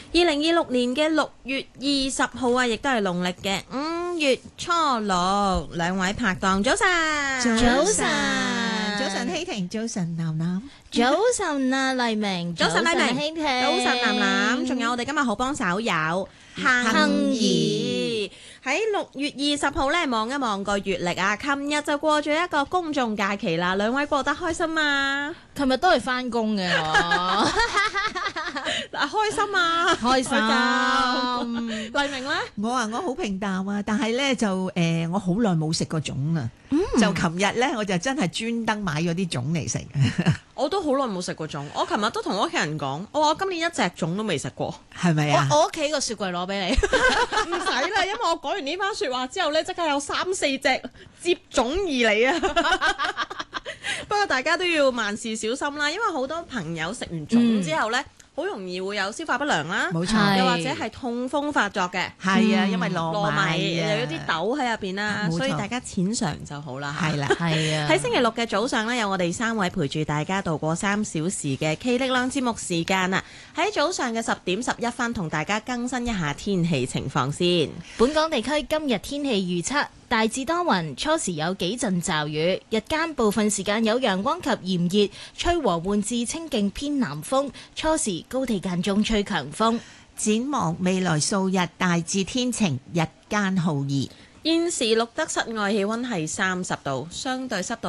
2026年嘅6月20號啊，亦都係農曆嘅5月初6。兩位拍檔早晨， 早晨希婷，早晨南南， 早晨啊黎明， 早晨黎明， 希婷， 早晨南南，仲有我哋今日好幫手有幸怡。喺6月20號咧，望一望個月曆啊，琴日就過咗一個公眾假期啦。兩位過得開心嘛？ 琴日都係翻工嘅我， 嗱，開心啊， 開心。 黎明咧， 我好平淡啊，但係咧就我好耐冇食過粽啦，就琴日咧我就真係專登買咗啲粽嚟食。 我都好耐冇食過粽，我琴日都同屋企人講，我話我今年一隻粽都未食過， 係咪啊？ 我屋企個雪櫃攞俾你， 唔使啦，因為我講完呢番説話之後咧，即刻有3-4隻接踵而嚟啊！不過大家都要萬事小心啦，因為好多朋友食完粽之後咧，好容易會有消化不良啦， 冇錯， 又或者係痛風發作嘅， 係啊，因為糯米又有啲豆喺入邊啦，所以大家淺嘗就好啦。 係啦， 係啊。 喺星期六嘅早上呢，有我哋3位陪住大家度過3小時嘅K力量節目時間啊！喺早上嘅10點11分，同大家更新一下天氣情況先。 本港地區今日天氣預測。大致多雲，初時有幾陣驟雨，日間部分時間有陽光及炎熱，吹和緩至清勁偏南風，初時高地間中吹強風。 展望未來數日大致天晴，日間酷熱。 現時錄得室外氣溫係30度，相對濕度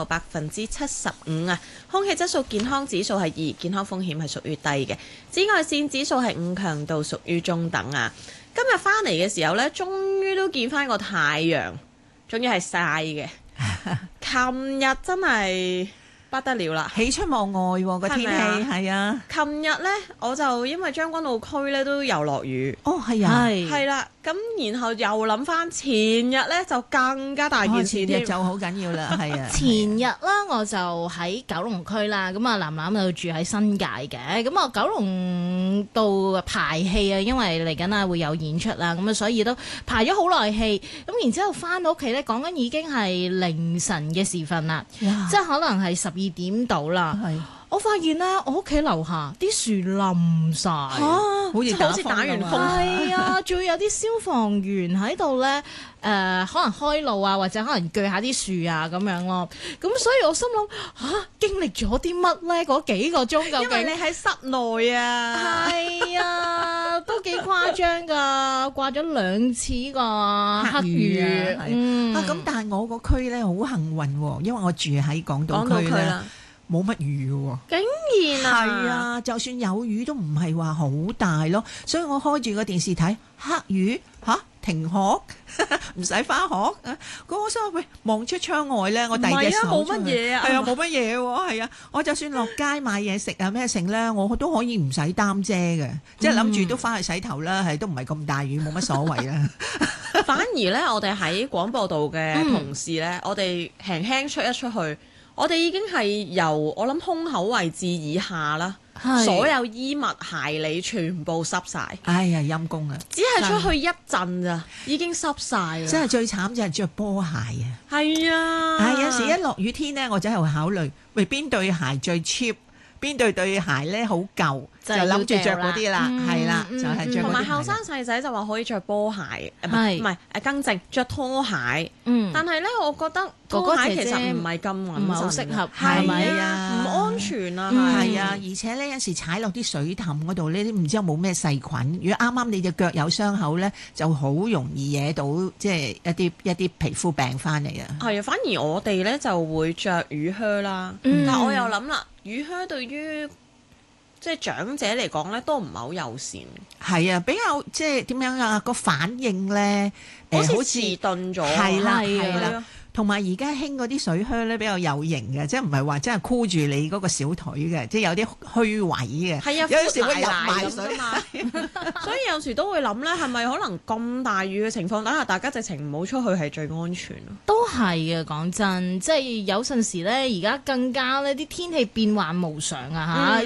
75%啊，空氣質素健康指數係2，健康風險係屬於低嘅，紫外線指數係5，強度屬於中等啊。今日翻嚟嘅時候呢，終於都見翻個太陽。仲要係曬嘅，琴日真係不得了啦， 喜出望外喎個天氣，係啊！ 琴日呢，我就因為將軍澳區呢都又落雨， 哦係啊， 係啦，咁然後又諗翻前日呢，就更加大件事添， 前日就好緊要啦，係啊！ 前日啦，我就喺九龍區啦，咁啊南南就住喺新界嘅，咁啊九龍度排戲啊，因為嚟緊啊會有演出啦，咁啊所以都排咗好耐戲，咁然之後翻到屋企咧，講緊已經係凌晨嘅時分啦，即係可能係12點到啦。我發現咧，我屋企樓下啲樹冧晒， 好似打完風， 係啊，仲有啲消防員喺度咧，可能開路啊，或者可能鋸下啲樹啊咁樣咯。咁所以我心諗經歷咗啲乜咧？嗰幾個鐘究竟？ 因為你喺室內啊， 係啊，都幾誇張㗎，掛咗2次個黑雨咁但係我個區咧好幸運喎，因為我住喺港島區啦。冇乜雨嘅喎， 竟然係啊！就算有雨都唔係話好大咯，所以我開住個電視睇黑雨停學唔使返學啊！嗰時候喂望出窗外咧，我第二隻手冇乜嘢啊， 係啊冇乜嘢喎，係啊！我就算落街買嘢食啊咩剩咧，我都可以唔使擔遮嘅，即係諗住都返去洗頭啦，係都唔係咁大雨，冇乜所謂啦。 反而咧，我哋喺廣播道嘅同事咧，我哋輕輕出一出去。我哋已經係由我諗胸口位置以下啦，所有衣物鞋履全部濕晒。 哎呀陰公啊！ 只係出去一陣咋，已經濕晒啦。 真係最慘就係着波鞋啊！ 係啊， 有時一落雨天咧，我就喺度考慮，喂邊對鞋最 cheap，邊對鞋咧好舊，就諗住着嗰啲啦，係啦，就係着。 同埋後生細仔就話可以着波鞋，唔係更正着拖鞋。但係咧，我覺得拖鞋其實唔係咁穩陣， 唔係好適合， 係咪啊？ 唔安全啊， 係啊！而且咧有時踩落啲水凼嗰度咧，你唔知有冇咩細菌。如果啱啱你隻腳有傷口咧，就好容易惹到即係一啲皮膚病翻嚟啊！ 係啊，反而我哋咧就會着雨靴啦。但我又諗啦，雨靴對於即係長者嚟講咧，都唔係好友善。 係啊，比較即係點樣啊？個反應咧， 好似遲鈍咗。 係啦，係啦。同埋而家興嗰啲水靴咧比較有型嘅，即係唔係話真係箍住你嗰個小腿嘅，即係有啲虛位嘅。 係啊， 有時會入埋水嘛。所以有時都會諗咧，係咪可能咁大雨嘅情況底下，大家直情唔好出去係最安全咯？ 都係嘅，講真，即係有陣時咧，而家更加咧啲天氣變幻無常啊嚇。